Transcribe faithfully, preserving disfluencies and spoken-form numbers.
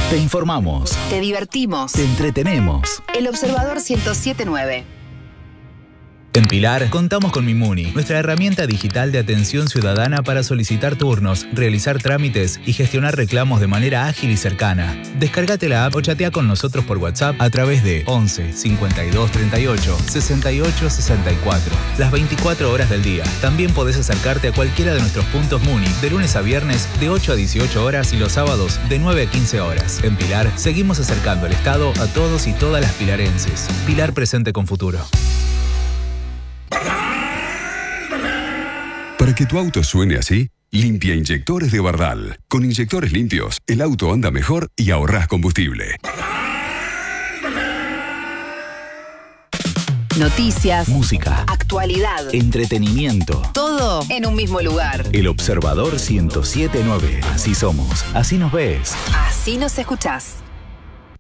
Te informamos. Te divertimos. Te entretenemos. El Observador ciento siete punto nueve. En Pilar contamos con Mimuni, nuestra herramienta digital de atención ciudadana para solicitar turnos, realizar trámites y gestionar reclamos de manera ágil y cercana. Descárgate la app o chatea con nosotros por WhatsApp a través de once cincuenta y dos treinta y ocho sesenta y ocho sesenta y cuatro, las veinticuatro horas del día. También podés acercarte a cualquiera de nuestros puntos Muni de lunes a viernes de ocho a dieciocho horas y los sábados de nueve a quince horas. En Pilar seguimos acercando el Estado a todos y todas las pilarenses. Pilar presente con futuro. Para que tu auto suene así, limpia inyectores de Bardal. Con inyectores limpios, el auto anda mejor y ahorrás combustible. Noticias, música, actualidad, entretenimiento. Todo en un mismo lugar. El Observador ciento siete punto nueve. Así somos. Así nos ves. Así nos escuchás.